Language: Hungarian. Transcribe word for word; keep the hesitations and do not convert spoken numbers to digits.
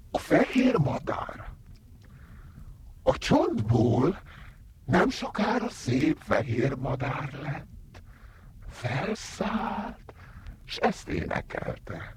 A fehér madár. A csontból nem sokára szép fehér madár lett. Felszállt, s ezt énekelte.